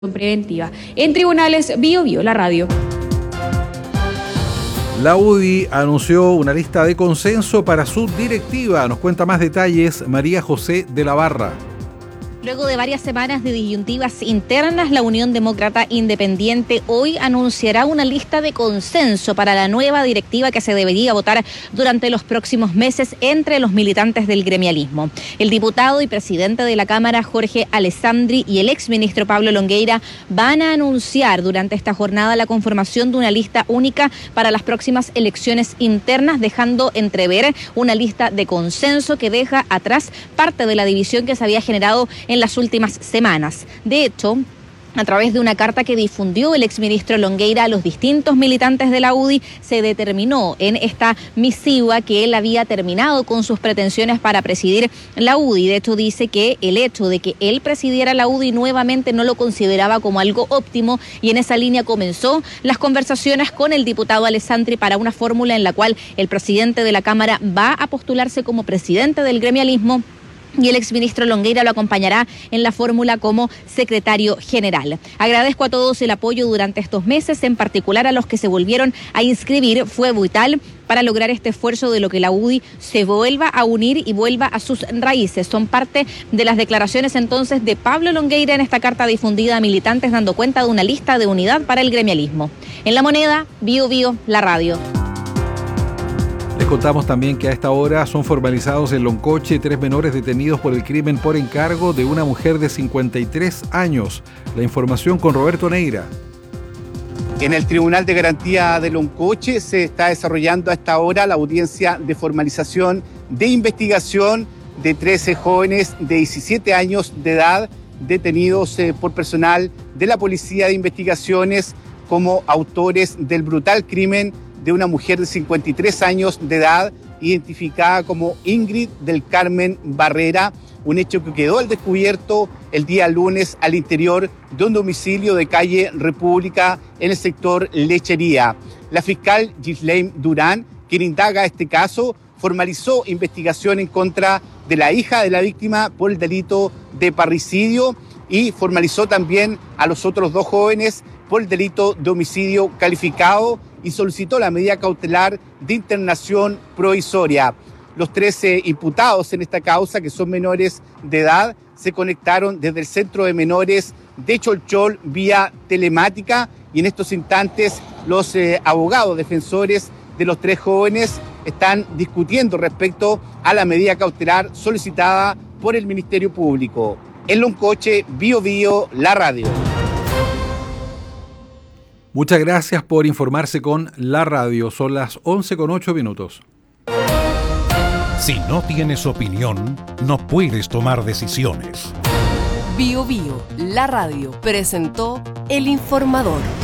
preventiva. En Tribunales, Biobío, la radio. La UDI anunció una lista de consenso para su directiva. Nos cuenta más detalles María José de la Barra. Luego de varias semanas de disyuntivas internas, la Unión Demócrata Independiente hoy anunciará una lista de consenso para la nueva directiva que se debería votar durante los próximos meses entre los militantes del gremialismo. El diputado y presidente de la Cámara, Jorge Alessandri, y el exministro Pablo Longueira van a anunciar durante esta jornada la conformación de una lista única para las próximas elecciones internas, dejando entrever una lista de consenso que deja atrás parte de la división que se había generado en las últimas semanas. De hecho, a través de una carta que difundió el exministro Longueira a los distintos militantes de la UDI, se determinó en esta misiva que él había terminado con sus pretensiones para presidir la UDI. De hecho, dice que el hecho de que él presidiera la UDI nuevamente no lo consideraba como algo óptimo, y en esa línea comenzó las conversaciones con el diputado Alessandri para una fórmula en la cual el presidente de la Cámara va a postularse como presidente del gremialismo y el exministro Longueira lo acompañará en la fórmula como secretario general. Agradezco a todos el apoyo durante estos meses, en particular a los que se volvieron a inscribir. Fue vital para lograr este esfuerzo de lo que la UDI se vuelva a unir y vuelva a sus raíces. Son parte de las declaraciones entonces de Pablo Longueira en esta carta difundida a militantes, dando cuenta de una lista de unidad para el gremialismo. En La Moneda, Biobío, la radio. Les contamos también que a esta hora son formalizados en Loncoche 3 menores detenidos por el crimen por encargo de una mujer de 53 años. La información con Roberto Neira. En el Tribunal de Garantía de Loncoche se está desarrollando a esta hora la audiencia de formalización de investigación de 13 jóvenes de 17 años de edad detenidos por personal de la Policía de Investigaciones como autores del brutal crimen de una mujer de 53 años de edad, identificada como Ingrid del Carmen Barrera, un hecho que quedó al descubierto el día lunes al interior de un domicilio de calle República en el sector Lechería. La fiscal Ghislaine Durán, quien indaga este caso, formalizó investigación en contra de la hija de la víctima por el delito de parricidio y formalizó también a los otros 2 jóvenes por el delito de homicidio calificado y solicitó la medida cautelar de internación provisoria. Los 13 imputados en esta causa, que son menores de edad, se conectaron desde el centro de menores de Cholchol vía telemática, y en estos instantes los abogados defensores de los 3 jóvenes están discutiendo respecto a la medida cautelar solicitada por el Ministerio Público. En Loncoche, Biobío, la radio. Muchas gracias por informarse con la radio. Son las 11:08. Si no tienes opinión, no puedes tomar decisiones. Biobío, la radio, presentó El Informador.